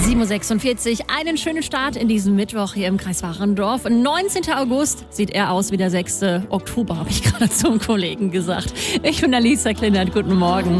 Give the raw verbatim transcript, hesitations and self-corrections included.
sieben Uhr sechsundvierzig, einen schönen Start in diesem Mittwoch hier im Kreis Warendorf. neunzehnten August sieht er aus wie der sechste Oktober, habe ich gerade zum Kollegen gesagt. Ich bin Alisa Klindert, guten Morgen.